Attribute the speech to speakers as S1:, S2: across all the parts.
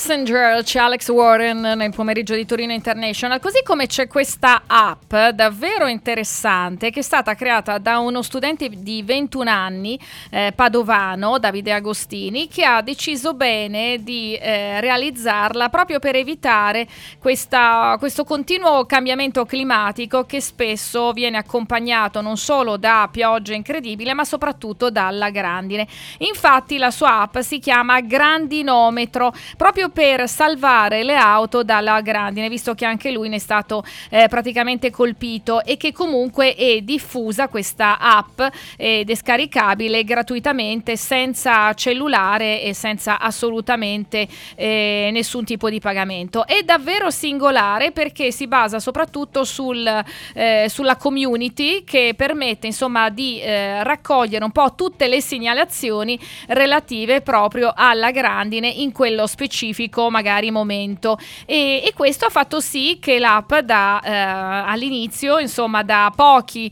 S1: Passenger, c'è Alex Warren nel pomeriggio di Torino International, così come c'è questa app davvero interessante che è stata creata da uno studente di 21 anni padovano, Davide Agostini, che ha deciso bene di realizzarla proprio per evitare questo continuo cambiamento climatico che spesso viene accompagnato non solo da piogge incredibili ma soprattutto dalla grandine. Infatti la sua app si chiama Grandinometro, proprio per salvare le auto dalla grandine, visto che anche lui ne è stato praticamente colpito, e che comunque è diffusa questa app ed è scaricabile gratuitamente senza cellulare e senza assolutamente nessun tipo di pagamento. È davvero singolare perché si basa soprattutto sulla community, che permette insomma di raccogliere un po' tutte le segnalazioni relative proprio alla grandine in quello specifico magari momento, e questo ha fatto sì che l'app all'inizio insomma da poche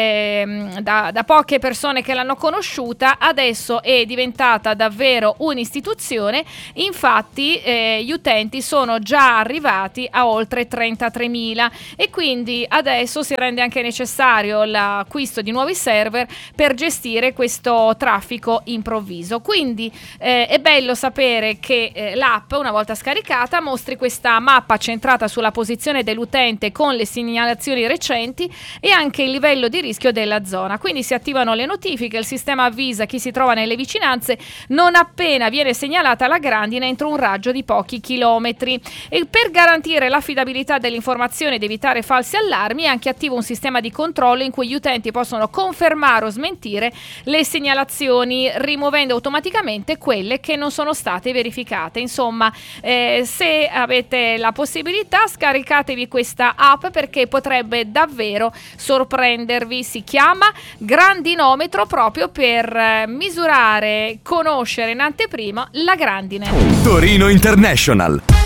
S1: persone che l'hanno conosciuta adesso è diventata davvero un'istituzione. Infatti gli utenti sono già arrivati a oltre 33.000 e quindi adesso si rende anche necessario l'acquisto di nuovi server per gestire questo traffico improvviso. Quindi è bello sapere che l'app, una volta scaricata, mostri questa mappa centrata sulla posizione dell'utente con le segnalazioni recenti e anche il livello di rischio della zona. Quindi si attivano le notifiche, il sistema avvisa chi si trova nelle vicinanze non appena viene segnalata la grandine entro un raggio di pochi chilometri. E per garantire l'affidabilità delle informazioni ed evitare falsi allarmi è anche attivo un sistema di controllo in cui gli utenti possono confermare o smentire le segnalazioni, rimuovendo automaticamente quelle che non sono state verificate. Insomma, se avete la possibilità, scaricatevi questa app perché potrebbe davvero sorprendervi. Si chiama Grandinometro proprio per misurare, conoscere in anteprima la grandine.
S2: Torino International.